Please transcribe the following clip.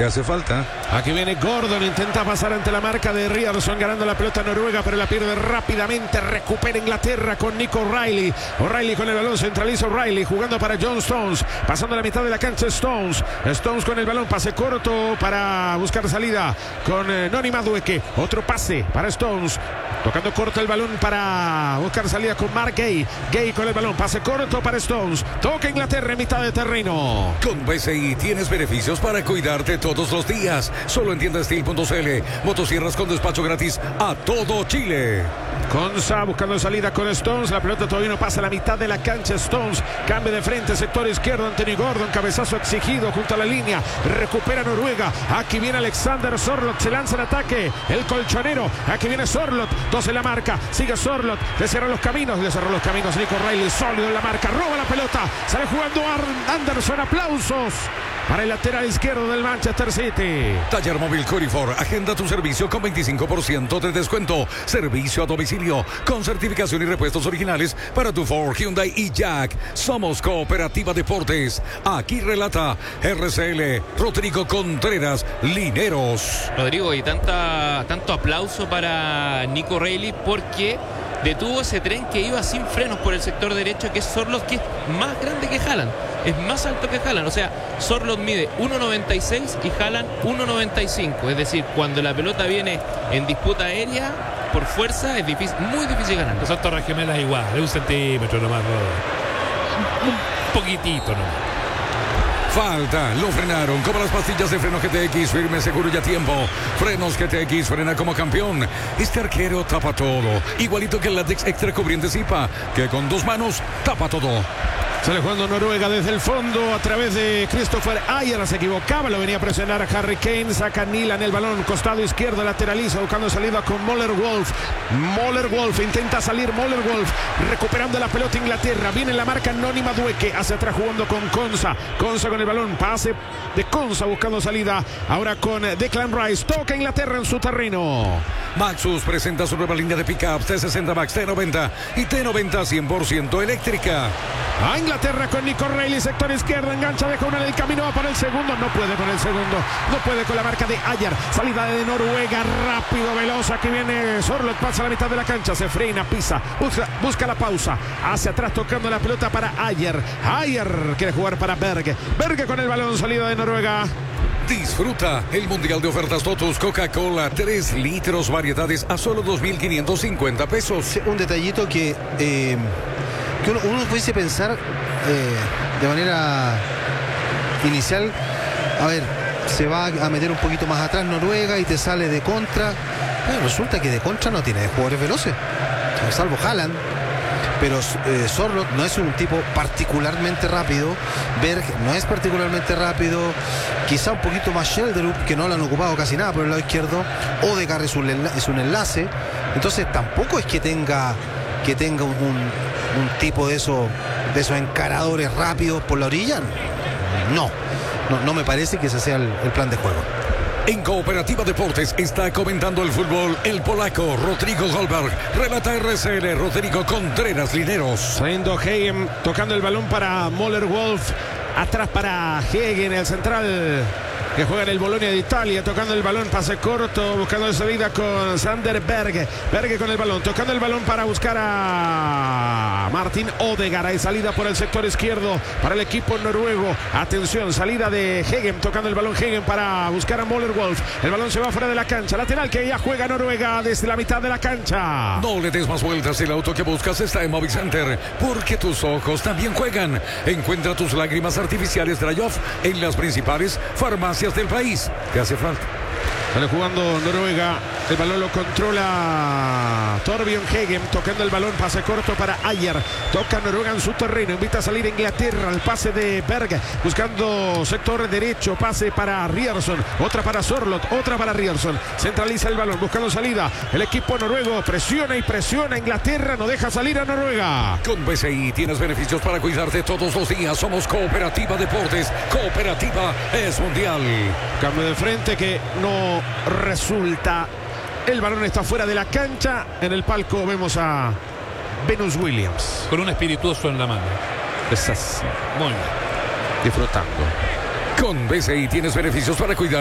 que hace falta. Aquí viene Gordon, intenta pasar ante la marca de Ryerson, ganando la pelota Noruega, pero la pierde rápidamente. Recupera Inglaterra con Nico O'Reilly. O'Reilly con el balón, centraliza O'Reilly, jugando para John Stones, pasando la mitad de la cancha Stones. Stones con el balón, pase corto para buscar salida con Noni Madueke. Otro pase para Stones, tocando corto el balón para buscar salida con Mark Gay. Gay con el balón, pase corto para Stones. Toca Inglaterra en mitad de terreno. Con BCI tienes beneficios para cuidarte todos los días. Solo en tiendastil.cl. Motosierras con despacho gratis a todo Chile. Konsa buscando salida con Stones. La pelota todavía no pasa a la mitad de la cancha. Stones cambia de frente, sector izquierdo. Anthony Gordon, cabezazo exigido junto a la línea. Recupera Noruega. Aquí viene Alexander Sorloth. Se lanza el ataque. El colchonero. Aquí viene Sorloth. 2 en la marca. Sigue Sorloth. Le cerró los caminos. Nico O'Reilly sólido en la marca. Roba la pelota. Sale jugando Anderson. Aplausos para el lateral izquierdo del Manchester City. Taller Móvil Curifor. Agenda tu servicio con 25% de descuento. Servicio a domicilio con certificación y repuestos originales para tu Ford, Hyundai y Jack. Somos Cooperativa Deportes. Aquí relata RCL Rodrigo Contreras Lineros. Rodrigo, y tanto aplauso para Nico O'Reilly porque detuvo ese tren que iba sin frenos por el sector derecho, que es Sorloth, que es más grande que Haaland, es más alto que Haaland. O sea, Sorloth mide 1.96 y Haaland 1.95. Es decir, cuando la pelota viene en disputa aérea, por fuerza, es difícil, muy difícil ganar. Son torres gemelas igual, de 1 centímetro nomás, un poquitito nomás. Falta, lo frenaron como las pastillas de freno GTX, firme, seguro y a tiempo. Frenos GTX, frena como campeón. Este arquero tapa todo, igualito que el látex extra cubriente Zipa, que con 2 manos tapa todo. Sale jugando Noruega desde el fondo a través de Christopher Ayer. Se equivocaba, lo venía a presionar a Harry Kane. Saca Nilan el balón, costado izquierdo, lateraliza, buscando salida con Moller Wolf. Moller Wolf intenta salir. Moller Wolf recuperando la pelota Inglaterra. Viene la marca Noni Madueke hacia atrás jugando con Konsa. Konsa con el balón, pase de Konsa buscando salida. Ahora con Declan Rice. Toca Inglaterra en su terreno. Maxus presenta su nueva línea de pickups T60 Max, T90 y T90 100% eléctrica. A Inglaterra con Nico O'Reilly, sector izquierdo, engancha, deja una en el camino, va para el segundo, no puede con el segundo, no puede con la marca de Ayer. Salida de Noruega, rápido, veloz, aquí viene Sorloth, pasa a la mitad de la cancha, se frena, pisa, busca la pausa, hacia atrás tocando la pelota para Ayer. Ayer quiere jugar para Berge. Berge con el balón, salida de Noruega. Disfruta el Mundial de Ofertas Totus Coca-Cola, 3 litros, variedades a solo 2.550 pesos. Un detallito que uno pudiese pensar de manera inicial, a ver, se va a meter un poquito más atrás Noruega y te sale de contra. Resulta que de contra no tiene jugadores veloces, salvo Haaland. Pero Sorloth no es un tipo particularmente rápido. Berg no es particularmente rápido. Quizá un poquito más Schelderup, que no lo han ocupado casi nada por el lado izquierdo. Odegaard es un enlace. Entonces tampoco es que tenga un tipo de esos encaradores rápidos por la orilla. No me parece que ese sea el plan de juego. En Cooperativa Deportes está comentando el fútbol el polaco Rodrigo Goldberg. Relata RCL Rodrigo Contreras Lineros. Saliendo Hagen, tocando el balón para Moller Wolf. Atrás para Hagen, el central que juega en el Bolonia de Italia, tocando el balón, pase corto, buscando salida con Sander Berge. Berge con el balón, tocando el balón para buscar a Martin Odegaard. Hay salida por el sector izquierdo para el equipo noruego. Atención, salida de Hagen, tocando el balón Hagen para buscar a Moller Wolf. El balón se va fuera de la cancha, lateral que ya juega Noruega desde la mitad de la cancha. No le des más vueltas, el auto que buscas está en Movicenter, porque tus ojos también juegan. Encuentra tus lágrimas artificiales Dry Off en las principales farmacias del país. ¿Qué hace falta? Sale jugando Noruega, el balón lo controla Torbjørn Hagen, tocando el balón, pase corto para Ayer, toca Noruega en su terreno, invita a salir Inglaterra, el pase de Berg, buscando sector derecho, pase para Ryerson, otra para Sorloth, otra para Ryerson, centraliza el balón, buscando salida, el equipo noruego presiona y presiona, Inglaterra no deja salir a Noruega. Con BCI tienes beneficios para cuidarte todos los días, somos Cooperativa Deportes, Cooperativa es mundial. Cambio de frente que no resulta. El balón está fuera de la cancha. En el palco vemos a Venus Williams con un espirituoso en la mano. Estás muy bien, disfrutando. Con BCI tienes beneficios para cuidar